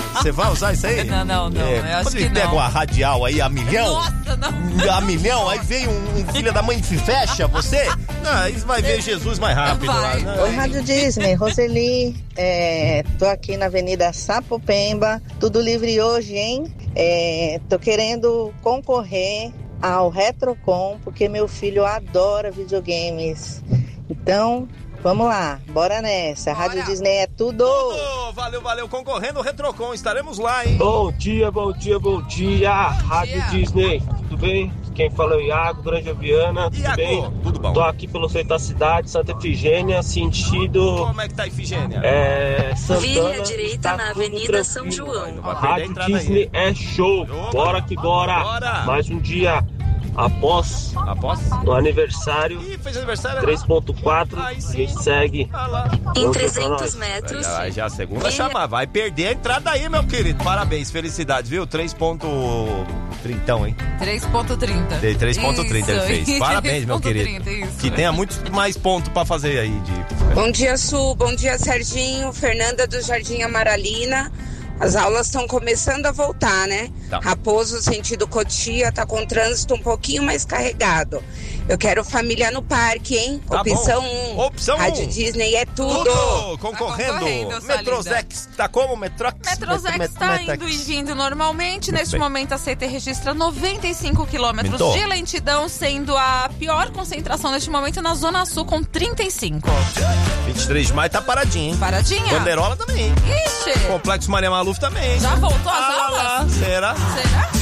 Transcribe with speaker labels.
Speaker 1: Você vai usar isso aí?
Speaker 2: Não. Eu acho
Speaker 1: quando
Speaker 2: que
Speaker 1: ele pega
Speaker 2: não.
Speaker 1: uma radial aí a milhão.
Speaker 2: Nossa, não.
Speaker 1: A milhão, aí vem um filho da mãe e fecha você. Não, aí vai ver Jesus mais rápido lá.
Speaker 2: Vai.
Speaker 1: Né?
Speaker 3: Oi, Rádio Disney, Roseli, tô aqui na Avenida Sapopemba, tudo livre hoje, hein? Tô querendo concorrer ao Retrocon, porque meu filho adora videogames. Então, vamos lá, bora nessa.
Speaker 2: Bora.
Speaker 3: Rádio Disney é tudo!
Speaker 1: Valeu, concorrendo ao Retrocon, estaremos lá, hein?
Speaker 4: Bom dia, Rádio Disney, tudo bem? Quem fala é o Iago, Granja Viana, tudo
Speaker 1: Iago,
Speaker 4: bem?
Speaker 1: tudo bom.
Speaker 4: Tô aqui pelo centro da cidade, Santa Efigênia, sentido
Speaker 1: Como é que tá a Efigênia?
Speaker 4: Santana.
Speaker 5: Vire à direita
Speaker 4: tá
Speaker 5: na
Speaker 4: tudo
Speaker 5: Avenida São
Speaker 4: tranquilo.
Speaker 5: João.
Speaker 1: Não vai perder a
Speaker 4: Rádio
Speaker 1: entrada
Speaker 4: Disney
Speaker 1: aí.
Speaker 4: é show, bora que bora.
Speaker 1: Bora.
Speaker 4: Mais um dia após
Speaker 1: Após?
Speaker 4: o aniversário,
Speaker 1: Ih, fez aniversário?
Speaker 4: 3.4,
Speaker 1: Aí
Speaker 4: a
Speaker 1: sim.
Speaker 4: gente segue.
Speaker 1: Ah lá.
Speaker 5: Em
Speaker 4: Vamos ver pra
Speaker 5: 300
Speaker 4: nós.
Speaker 5: metros.
Speaker 1: Já a segunda chamar, vai perder a entrada aí, meu querido. Parabéns, felicidades, viu? 3.30, hein?
Speaker 2: 3.30.
Speaker 1: 3.30 ele fez.
Speaker 2: Isso.
Speaker 1: Parabéns, meu
Speaker 2: 3.30,
Speaker 1: querido.
Speaker 2: isso.
Speaker 1: Que tenha muito mais pontos pra fazer aí de...
Speaker 6: Bom dia, Su. Bom dia, Serginho. Fernanda do Jardim Amaralina. As aulas estão começando a voltar, né?
Speaker 1: Tá.
Speaker 6: Raposo, sentido Cotia, tá com trânsito um pouquinho mais carregado. Eu quero família no parque, hein?
Speaker 1: Tá
Speaker 6: Opção
Speaker 1: bom.
Speaker 6: 1.
Speaker 1: Opção
Speaker 6: Rádio
Speaker 1: 1.
Speaker 6: Disney é tudo.
Speaker 1: Tudo!
Speaker 2: Tá
Speaker 1: Concorrendo.
Speaker 2: concorrendo, sua
Speaker 1: Metrozex, tá como? Metrox?
Speaker 2: Metrozex está indo e vindo normalmente.
Speaker 1: Muito
Speaker 2: Neste
Speaker 1: bem.
Speaker 2: momento, a CT registra 95 quilômetros
Speaker 1: Minto.
Speaker 2: de lentidão, sendo a pior concentração neste momento na Zona Sul, com 35.
Speaker 1: 23 de maio tá paradinho, hein?
Speaker 2: Paradinha?
Speaker 1: Bandeirola também, hein?
Speaker 2: Ixi!
Speaker 1: Complexo Maria Maluf também, hein?
Speaker 2: Já voltou às
Speaker 1: Ah,
Speaker 2: aulas?
Speaker 1: lá. Será?
Speaker 2: Será?